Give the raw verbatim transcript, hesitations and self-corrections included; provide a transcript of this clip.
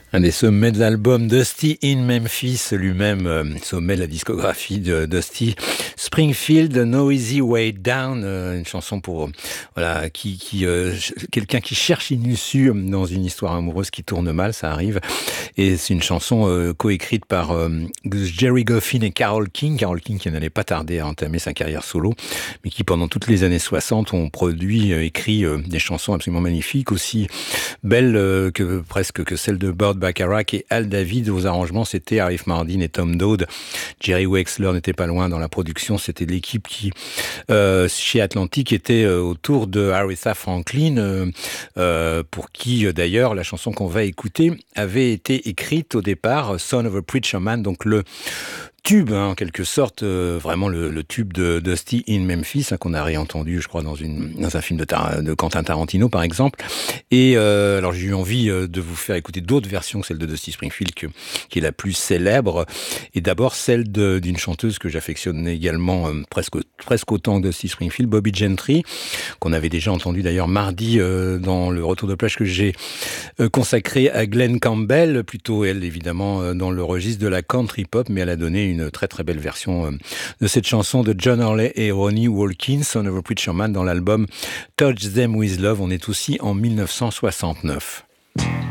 Un des sommets de l'album Dusty in Memphis, lui-même euh, sommet de la discographie de Dusty Springfield, No Easy Way Down, euh, une chanson pour euh, voilà qui, qui euh, quelqu'un qui cherche une issue dans une histoire amoureuse qui tourne mal, ça arrive. Et c'est une chanson euh, coécrite par euh, Jerry Goffin et Carole King. Carole King qui n'allait pas tarder à entamer sa carrière solo, mais qui pendant toutes les années soixante ont produit, euh, écrit euh, des chansons absolument magnifiques, aussi belles euh, que presque que celles de Burt Bacharach et Al David. Aux arrangements, c'était Arif Mardin et Tom Dowd. Jerry Wexler n'était pas loin dans la production. C'était l'équipe qui, euh, chez Atlantic, était euh, autour de Aretha Franklin, euh, euh, pour qui, euh, d'ailleurs, la chanson qu'on va écouter avait été écrite au départ, Son of a Preacher Man, donc le tube, hein, en quelque sorte, euh, vraiment le, le tube de Dusty in Memphis, hein, qu'on a réentendu, je crois, dans, une, dans un film de, Tar- de Quentin Tarantino, par exemple. Et euh, alors, j'ai eu envie euh, de vous faire écouter d'autres versions que celle de Dusty Springfield, que, qui est la plus célèbre. Et d'abord, celle de, d'une chanteuse que j'affectionne également euh, presque, presque autant que Dusty Springfield, Bobby Gentry, qu'on avait déjà entendu d'ailleurs mardi euh, dans le retour de plage que j'ai euh, consacré à Glenn Campbell, plutôt elle, évidemment, euh, dans le registre de la country pop, mais elle a donné une une très très belle version de cette chanson de John Hurley et Ronnie Walkins, Son of a Preacher Man, dans l'album Touch Them With Love. On est aussi en mille neuf cent soixante-neuf.